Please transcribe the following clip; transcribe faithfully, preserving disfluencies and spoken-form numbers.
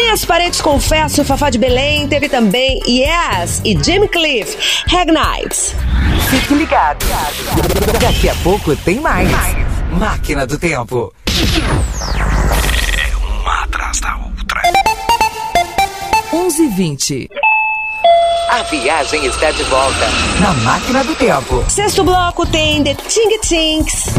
Tem as Paredes Confesso, Fafá de Belém, teve também Yes e Jimmy Cliff, Hag Nights. Fique ligado. Daqui a pouco tem mais. Máquina do Tempo. É uma atrás da outra. onze e vinte. A viagem está de volta na Máquina do Tempo. Sexto bloco tem The Ting Tings.